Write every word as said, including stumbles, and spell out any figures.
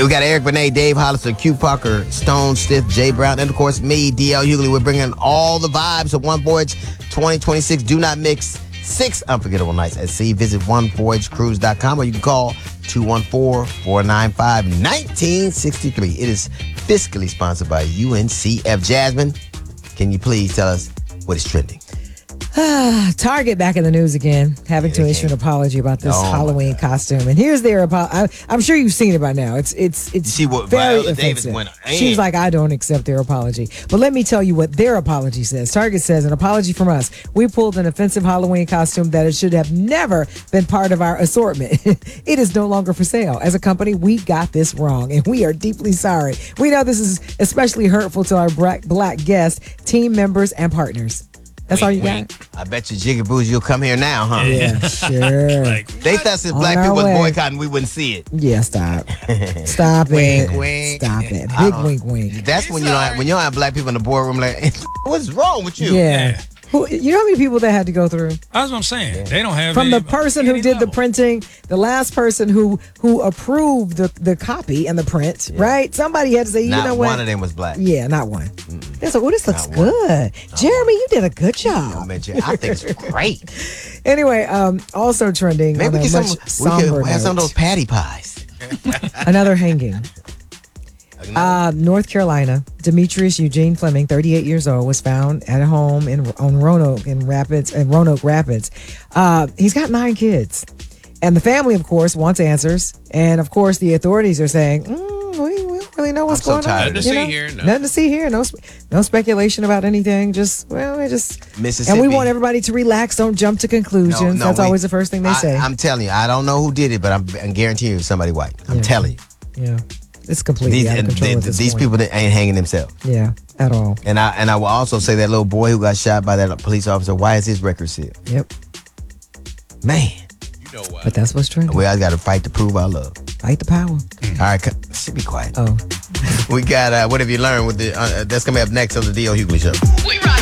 We got Eric Benet, Dave Hollister, Q Parker, Stone Stiff, Jay Brown, and of course me, D L Hughley. We're bringing all the vibes of One Voyage twenty twenty-six. Do not mix six unforgettable nights at sea. Visit one voyage cruise dot com or you can call two one four, four nine five, one nine six three. It is fiscally sponsored by U N C F. Jasmine, can you please tell us what is trending? Target back in the news again, having to issue an apology about this Oh, Halloween costume. And here's their apology. I'm sure you've seen it by now. It's it's it's see what very Viola Davis offensive. went in. She's like, I don't accept their apology. But let me tell you what their apology says. Target says, an apology from us. We pulled an offensive Halloween costume that it should have never been part of our assortment. It is no longer for sale. As a company, we got this wrong, and we are deeply sorry. We know this is especially hurtful to our black, black guests, team members, and partners. That's all you got? I bet you Jigaboos, you'll come here now, huh? Yeah, sure. Like, They thought since On black our people was way. boycotting, we wouldn't see it. Yeah, stop. Stop Wink, it. wink. Stop it. I Big don't- wink, wink. That's when you don't have, when you don't have black people in the boardroom. Like, what's wrong with you? Yeah. Who, you know how many people that had to go through? that's what I'm saying. They don't have From any, the person who any did the level. printing, the last person who who approved the, the copy and the print, right? Somebody had to say, you Not know what? one of them was black. Yeah, not one. They said, oh, this looks Not one. good. Jeremy, you did a good I job. bet you- I think it's great. Anyway, um, also trending Maybe on we a can much some, we somber could have some of note, those patty pies. another hanging. Uh, North Carolina, Demetrius Eugene Fleming, thirty-eight years old, was found at a home in on Roanoke in Rapids, in Roanoke Rapids. Uh, he's got nine kids, and the family, of course, wants answers. And of course, the authorities are saying, mm, we, we don't really know what's I'm so going tired on. of Nothing to You see know? here. No. Nothing to see here. No, sp- no speculation about anything. Just well, we just Mississippi. and we want everybody to relax. Don't jump to conclusions. No, no, That's we- always the first thing they I, say. I'm telling you, I don't know who did it, but I'm, I'm guaranteeing you it's somebody white. I'm Yeah. telling you. yeah, it's completely These, out of control they- at this these point. people that ain't hanging themselves. Yeah, at all. And I and I will also say that little boy who got shot by that police officer, why is his record sealed? Yep. Man, You know what? But that's what's trending. we all got to fight to prove our love. Fight the power. All right, co- should be quiet. Oh. We got uh, what have you learned with the uh, that's coming up next on the D L Hughley Show. We rock